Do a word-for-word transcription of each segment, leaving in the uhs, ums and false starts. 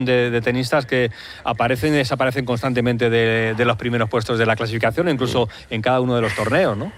De, de tenistas que aparecen y desaparecen constantemente de, de los primeros puestos de la clasificación, incluso en cada uno de los torneos, ¿no?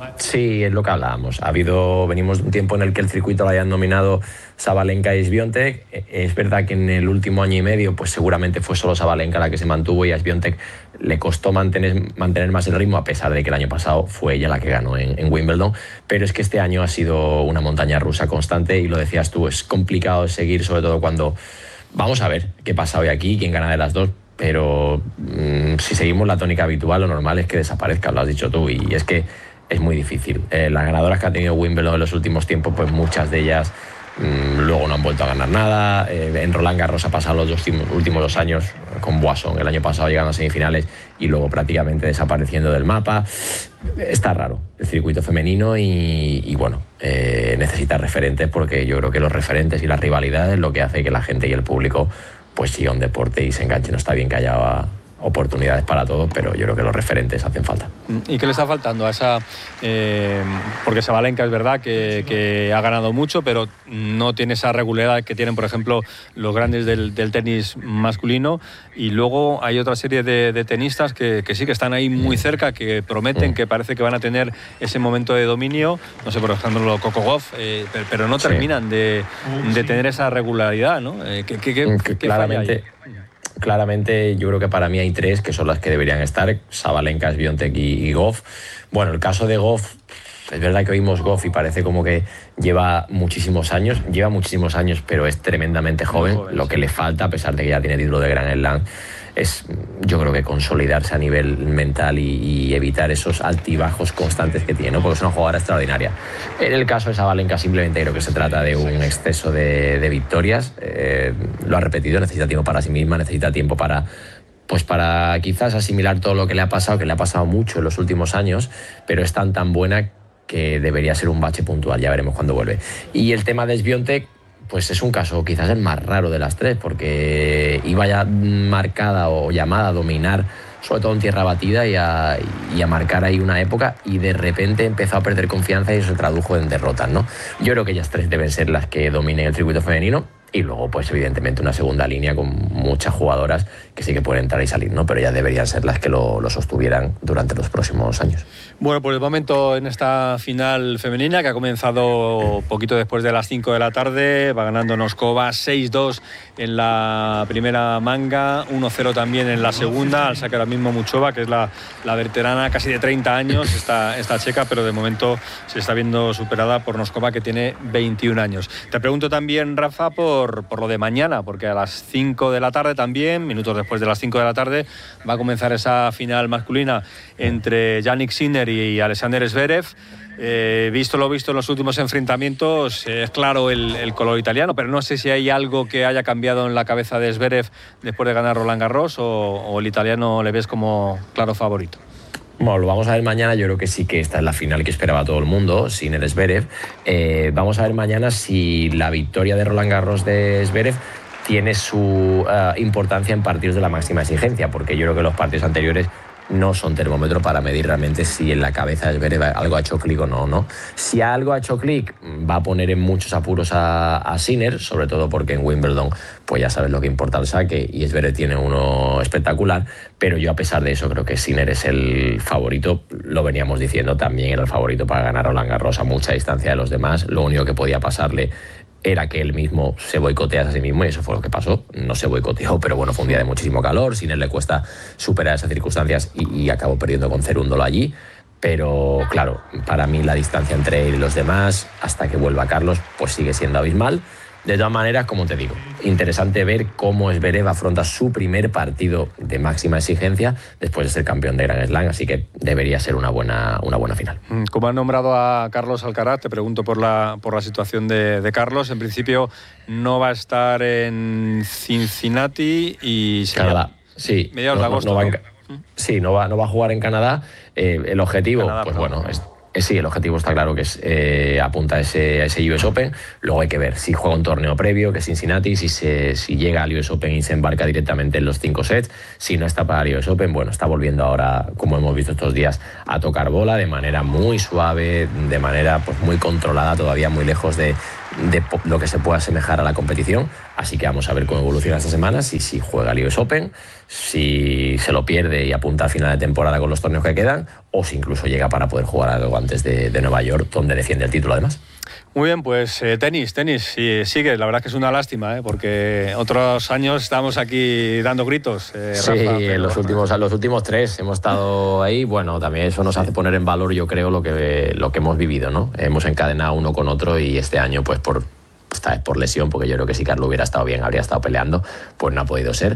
Sí, es lo que hablábamos. Ha habido, venimos de un tiempo en el que el circuito lo hayan dominado Sabalenka y Swiatek. Es verdad que en el último año y medio, pues seguramente fue solo Sabalenka la que se mantuvo y a Swiatek le costó mantener, mantener más el ritmo, a pesar de que el año pasado fue ella la que ganó en, en Wimbledon. Pero es que este año ha sido una montaña rusa constante y lo decías tú, es complicado seguir, sobre todo cuando... Vamos a ver qué pasa hoy aquí, quién gana de las dos, pero mmm, si seguimos la tónica habitual, lo normal es que desaparezca, lo has dicho tú, y es que es muy difícil. Eh, las ganadoras que ha tenido Wimbledon en los últimos tiempos, pues muchas de ellas mmm, luego no han vuelto a ganar nada. Eh, en Roland Garros ha pasado los dos últimos dos años con Boisson, el año pasado llegando a semifinales y luego prácticamente desapareciendo del mapa. Está raro el circuito femenino y, y bueno, eh, necesita referentes, porque yo creo que los referentes y las rivalidades es lo que hace que la gente y el público pues siga un deporte y se enganche. No está bien que haya oportunidades para todos, pero yo creo que los referentes hacen falta. ¿Y qué le está faltando a esa...? Eh, porque Sabalenka es verdad que, que ha ganado mucho, pero no tiene esa regularidad que tienen, por ejemplo, los grandes del, del tenis masculino, y luego hay otra serie de, de tenistas que, que sí que están ahí muy cerca, que prometen, mm. que parece que van a tener ese momento de dominio, no sé, por ejemplo, Coco Gauff, eh, pero, pero no terminan sí. de, de tener esa regularidad, ¿no? Eh, ¿qué, qué, qué, qué Claramente... Claramente yo creo que para mí hay tres que son las que deberían estar: Sabalenka, Swiatek y, y Gauff. Bueno, el caso de Gauff, es verdad que oímos Gauff y parece como que lleva muchísimos años, lleva muchísimos años, pero es tremendamente joven. joven Lo que sí. le falta, a pesar de que ya tiene título de Grand Slam, es, yo creo que consolidarse a nivel mental y, y evitar esos altibajos constantes que tiene, ¿no? Porque es una jugadora extraordinaria. En el caso de Sabalenka simplemente creo que se trata de un exceso de, de victorias. Eh, lo ha repetido, necesita tiempo para sí misma, necesita tiempo para... pues para quizás asimilar todo lo que le ha pasado, que le ha pasado mucho en los últimos años, pero es tan tan buena que debería ser un bache puntual. Ya veremos cuándo vuelve. Y el tema de Swiatek, pues es un caso quizás el más raro de las tres, porque iba ya marcada o llamada a dominar, sobre todo en tierra batida, y a, y a marcar ahí una época, y de repente empezó a perder confianza y eso se tradujo en derrotas, ¿no? Yo creo que ellas tres deben ser las que dominen el circuito femenino, y luego pues evidentemente una segunda línea con muchas jugadoras que sí que pueden entrar y salir, ¿no? Pero ya deberían ser las que lo, lo sostuvieran durante los próximos años. Bueno, por el momento en esta final femenina, que ha comenzado poquito después de las cinco de la tarde, va ganando Noskova seis dos en la primera manga, uno cero también en la segunda, al saque ahora mismo Muchova, que es la, la veterana casi de treinta años, esta, esta checa, pero de momento se está viendo superada por Noskova, que tiene veintiún años. Te pregunto también, Rafa, por, por lo de mañana, porque a las cinco de la tarde también, minutos después de las cinco de la tarde, va a comenzar esa final masculina entre Jannik Sinner y Alexander Zverev. Eh, visto lo visto en los últimos enfrentamientos, eh, es claro el, el color italiano, pero no sé si hay algo que haya cambiado en la cabeza de Zverev después de ganar Roland Garros, o, o el italiano le ves como claro favorito. Bueno, lo vamos a ver mañana. Yo creo que sí que esta es la final que esperaba todo el mundo, Sinner Zverev. Eh, vamos a ver mañana si la victoria de Roland Garros de Zverev tiene su uh, importancia en partidos de la máxima exigencia, porque yo creo que los partidos anteriores no son termómetro para medir realmente si en la cabeza de Zverev algo ha hecho clic o no, ¿no? Si algo ha hecho clic, va a poner en muchos apuros a, a Sinner, sobre todo porque en Wimbledon pues ya sabes lo que importa el saque y Zverev tiene uno espectacular, pero yo a pesar de eso creo que Sinner es el favorito. Lo veníamos diciendo, también era el favorito para ganar Roland Garros a mucha distancia de los demás. Lo único que podía pasarle era que él mismo se boicotease a sí mismo, y eso fue lo que pasó. No se boicoteó, pero bueno, fue un día de muchísimo calor. Sinner le cuesta superar esas circunstancias y, y acabó perdiendo con Cerúndolo allí. Pero claro, para mí la distancia entre él y los demás, hasta que vuelva Carlos, pues sigue siendo abismal. De todas maneras, como te digo, interesante ver cómo Zverev afronta su primer partido de máxima exigencia después de ser campeón de Grand Slam, así que debería ser una buena, una buena final. Como han nombrado a Carlos Alcaraz, te pregunto por la, por la situación de, de Carlos. En principio no va a estar en Cincinnati y... Canadá, sí. Mediados no, de agosto. No, no va en, sí, no va, no va a jugar en Canadá. Eh, el objetivo, Canadá, pues bueno... Es, Sí, el objetivo está claro que es eh, apunta a ese, a ese U S Open. Luego hay que ver si juega un torneo previo, que es Cincinnati, si, se, si llega al U S Open y se embarca directamente en los cinco sets. Si no está para el U S Open, bueno, está volviendo ahora, como hemos visto estos días, a tocar bola de manera muy suave, de manera pues muy controlada, todavía muy lejos de, de lo que se pueda asemejar a la competición. Así que vamos a ver cómo evoluciona esta semana, si, si juega el U S Open, si se lo pierde y apunta a final de temporada con los torneos que quedan, o si incluso llega para poder jugar algo antes de, de Nueva York, donde defiende el título además. Muy bien, pues eh, tenis, tenis, sí, sigue. La verdad es que es una lástima, ¿eh? Porque otros años estamos aquí dando gritos. Eh, sí, Rafa, pero... en los últimos, los últimos tres hemos estado ahí. Bueno, también eso nos hace poner en valor, yo creo, lo que, lo que hemos vivido, ¿no? Hemos encadenado uno con otro y este año, pues por, esta vez por lesión, porque yo creo que si Carlos hubiera estado bien, habría estado peleando, pues no ha podido ser.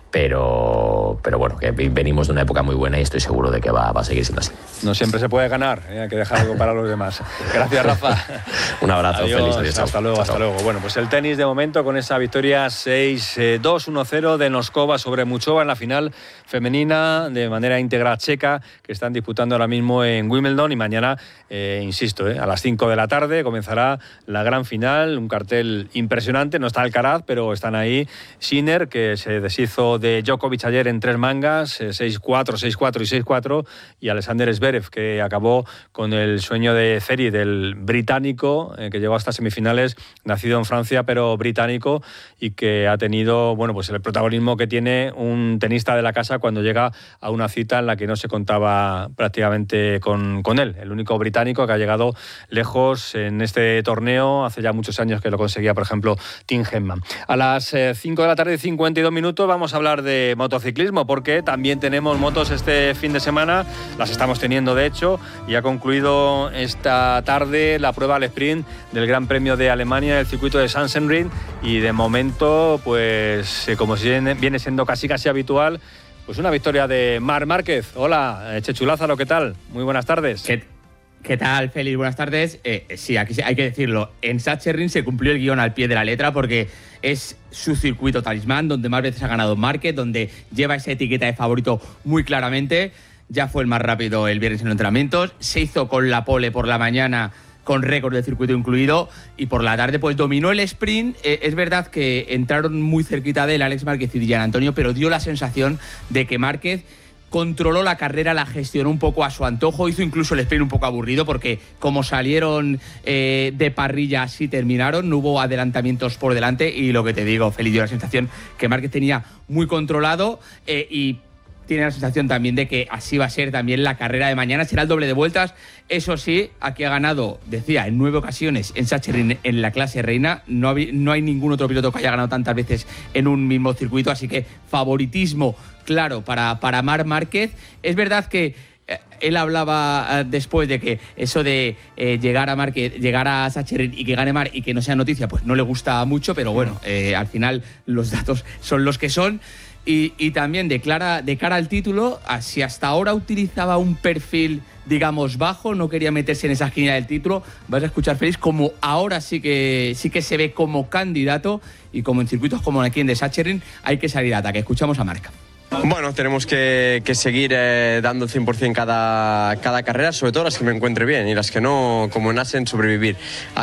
Pero, pero bueno, que venimos de una época muy buena y estoy seguro de que va, va a seguir siendo así. No siempre se puede ganar, ¿eh? Hay que dejar algo para los demás. Gracias, Rafa. Un abrazo, adiós, feliz. Adiós, hasta luego, chao, hasta chao. luego. Bueno, pues el tenis de momento con esa victoria seis dos uno cero de Noskova sobre Muchova en la final femenina de manera íntegra checa que están disputando ahora mismo en Wimbledon y mañana, eh, insisto, eh, a las cinco de la tarde comenzará la gran final, un cartel impresionante, no está Alcaraz, pero están ahí Sinner, que se deshizo de Djokovic ayer en tres mangas, eh, seis cuatro, seis cuatro y seis cuatro, y Alexander Zverev, que acabó con el sueño de Zverev, del británico, eh, que llegó hasta semifinales, nacido en Francia, pero británico, y que ha tenido, bueno, pues el protagonismo que tiene un tenista de la casa cuando llega a una cita en la que no se contaba prácticamente con, con él. El único británico que ha llegado lejos en este torneo, hace ya muchos años que lo conseguía, por ejemplo, Tim Henman. A las eh, cinco de la tarde y cincuenta y dos minutos vamos a hablar de motociclismo, porque también tenemos motos este fin de semana, las estamos teniendo de hecho, y ha concluido esta tarde la prueba al sprint del Gran Premio de Alemania, el circuito de Sachsenring, y de momento, pues eh, como si viene siendo casi casi habitual, pues una victoria de Marc Márquez. Hola, Chechu Lázaro, ¿qué tal? Muy buenas tardes. ¿Qué, qué tal, Félix? Buenas tardes. Eh, sí, aquí hay que decirlo, en Sachsenring se cumplió el guión al pie de la letra porque es su circuito talismán, donde más veces ha ganado Márquez, donde lleva esa etiqueta de favorito muy claramente. Ya fue el más rápido el viernes en los entrenamientos, se hizo con la pole por la mañana, con récord de circuito incluido, y por la tarde pues dominó el sprint. Eh, es verdad que entraron muy cerquita de él Alex Márquez y Gian Antonio, pero dio la sensación de que Márquez controló la carrera, la gestionó un poco a su antojo, hizo incluso el sprint un poco aburrido porque como salieron eh, de parrilla así terminaron, no hubo adelantamientos por delante, y lo que te digo, Félix, dio la sensación que Márquez tenía muy controlado, eh, y tiene la sensación también de que así va a ser también la carrera de mañana, será el doble de vueltas. Eso sí, aquí ha ganado, decía, en nueve ocasiones en Sachsenring en la clase reina. No, hab- no hay ningún otro piloto que haya ganado tantas veces en un mismo circuito, así que favoritismo claro para, para Marc Márquez. Es verdad que eh, él hablaba eh, después de que eso de eh, llegar a Márquez, llegar a Sachsenring y que gane Marc y que no sea noticia, pues no le gusta mucho, pero bueno, eh, al final los datos son los que son. Y, y también de, clara, de cara al título, si hasta ahora utilizaba un perfil, digamos, bajo, no quería meterse en esa esquina del título, vas a escuchar, Félix, como ahora sí que, sí que se ve como candidato, y como en circuitos como aquí en de Sachsenring hay que salir a ataque. Escuchamos a Marc. Bueno, tenemos que, que seguir eh, dando el cien por ciento cada, cada carrera, sobre todo las que me encuentre bien, y las que no, como nacen, sobrevivir.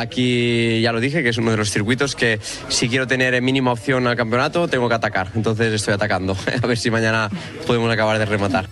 Aquí ya lo dije, que es uno de los circuitos que si quiero tener mínima opción al campeonato, tengo que atacar. Entonces estoy atacando, a ver si mañana podemos acabar de rematar.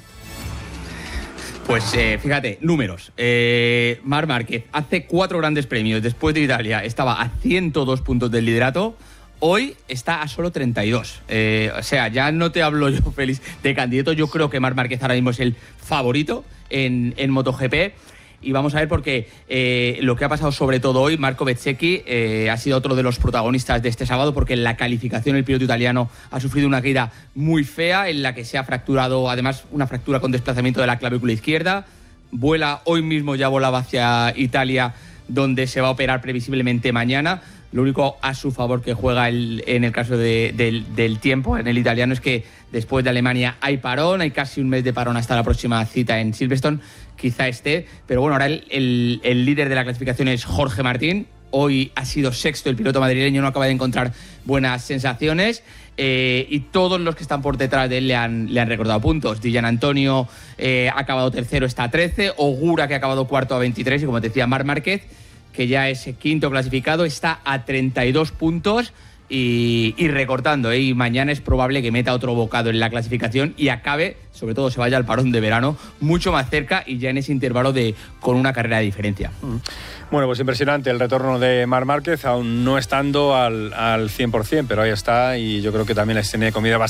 Pues eh, fíjate, números. Eh, Marc Márquez hace cuatro grandes premios. Después de Italia estaba a ciento dos puntos del liderato. Hoy está a solo treinta y dos. Eh, o sea, ya no te hablo yo, Félix, de candidato. Yo creo que Marc Márquez ahora mismo es el favorito en, en MotoGP. Y vamos a ver porque eh, lo que ha pasado sobre todo hoy, Marco Bezzecchi eh, ha sido otro de los protagonistas de este sábado, porque en la calificación el piloto italiano ha sufrido una caída muy fea en la que se ha fracturado, además una fractura con desplazamiento de la clavícula izquierda. Vuela, hoy mismo ya volaba hacia Italia, donde se va a operar previsiblemente mañana. Lo único a su favor que juega el, en el caso de, del, del tiempo en el italiano es que después de Alemania hay parón, hay casi un mes de parón hasta la próxima cita en Silverstone, quizá esté, pero bueno, ahora el, el, el líder de la clasificación es Jorge Martín. Hoy ha sido sexto, el piloto madrileño no acaba de encontrar buenas sensaciones, eh, y todos los que están por detrás de él le han, le han recordado puntos. Gian Antonio eh, ha acabado tercero, está a trece, Ogura, que ha acabado cuarto, a veintitrés, y como te decía, Marc Márquez, que ya es quinto clasificado, está a treinta y dos puntos, y, y recortando, ¿eh? Y mañana es probable que meta otro bocado en la clasificación y acabe, sobre todo se vaya al parón de verano, mucho más cerca y ya en ese intervalo de con una carrera de diferencia. Bueno, pues impresionante el retorno de Marc Márquez, aún no estando al, al cien por ciento, pero ahí está y yo creo que también les tiene comida bastante.